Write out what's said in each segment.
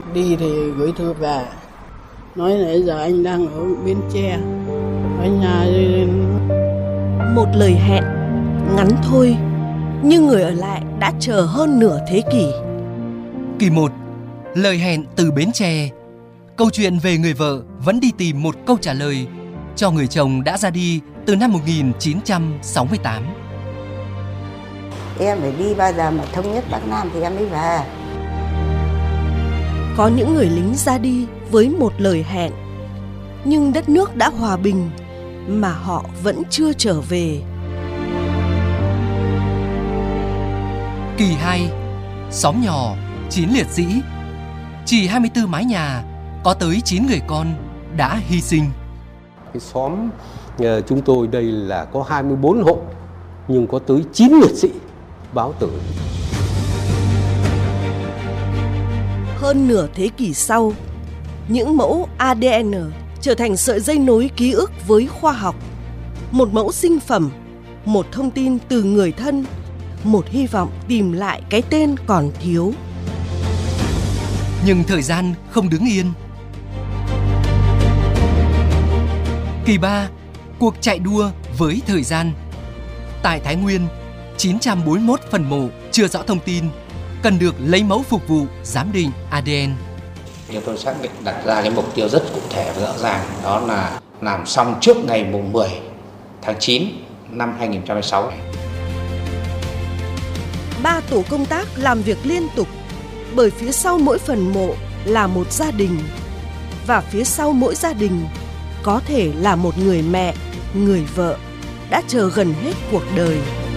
đi thì gửi thư về, nói là giờ anh đang ở Bến Tre, ở nhà. Một lời hẹn ngắn thôi, nhưng người ở lại đã chờ hơn nửa thế kỷ. Kỳ 1, lời hẹn từ Bến Tre. Câu chuyện về người vợ vẫn đi tìm một câu trả lời cho người chồng đã ra đi từ năm 1968. Em phải đi bao giờ mà thống nhất Bắc Nam thì em mới về. Có những người lính ra đi với một lời hẹn, nhưng đất nước đã hòa bình mà họ vẫn chưa trở về. Kỳ 2, xóm nhỏ, 9 liệt sĩ. Chỉ 24 mái nhà, có tới 9 người con đã hy sinh. Cái xóm chúng tôi đây là có 24 hộ, nhưng có tới 9 liệt sĩ báo tử. Hơn nửa thế kỷ sau, những mẫu ADN trở thành sợi dây nối ký ức với khoa học. Một mẫu sinh phẩm, một thông tin từ người thân, một hy vọng tìm lại cái tên còn thiếu. Nhưng thời gian không đứng yên. Kỳ 3, cuộc chạy đua với thời gian. Tại Thái Nguyên, 941 phần mộ chưa rõ thông tin, cần được lấy mẫu phục vụ giám định ADN. Chúng tôi xác định đặt ra cái mục tiêu rất cụ thể và rõ ràng, đó là làm xong trước ngày mùng 10 tháng 9 năm 2026. 3 tổ công tác làm việc liên tục, bởi phía sau mỗi phần mộ là một gia đình, và phía sau mỗi gia đình có thể là một người mẹ, người vợ đã chờ gần hết cuộc đời.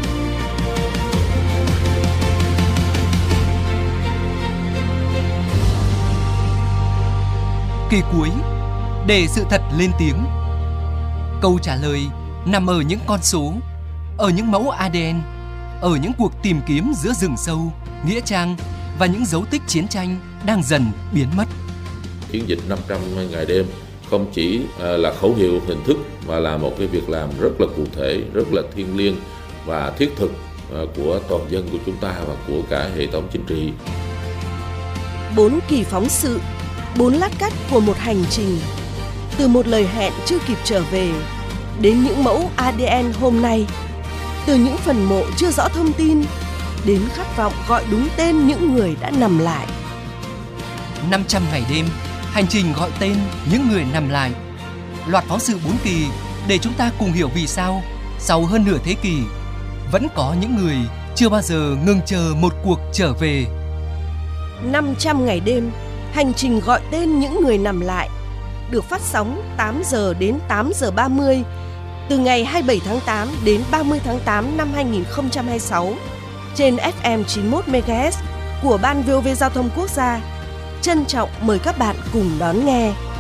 Kỳ cuối, để sự thật lên tiếng. Câu trả lời nằm ở những con số, ở những mẫu ADN, ở những cuộc tìm kiếm giữa rừng sâu, nghĩa trang và những dấu tích chiến tranh đang dần biến mất. Chiến dịch 500 ngày đêm không chỉ là khẩu hiệu hình thức mà là một cái việc làm rất là cụ thể, rất là thiêng liêng và thiết thực của toàn dân của chúng ta và của cả hệ thống chính trị. 4 kỳ phóng sự, 4 lát cắt của một hành trình, từ một lời hẹn chưa kịp trở về đến những mẫu ADN hôm nay, từ những phần mộ chưa rõ thông tin đến khát vọng gọi đúng tên những người đã nằm lại. 500 ngày đêm, hành trình gọi tên những người nằm lại. Loạt phóng sự 4 kỳ để chúng ta cùng hiểu vì sao sau hơn nửa thế kỷ vẫn có những người chưa bao giờ ngừng chờ một cuộc trở về. 500 ngày đêm, hành trình gọi tên những người nằm lại được phát sóng 8 giờ đến 8 giờ 30 từ ngày 27 tháng 8 đến 30 tháng 8 năm 2026 trên FM 91 MHz của Ban VOV Giao thông Quốc gia. Trân trọng mời các bạn cùng đón nghe.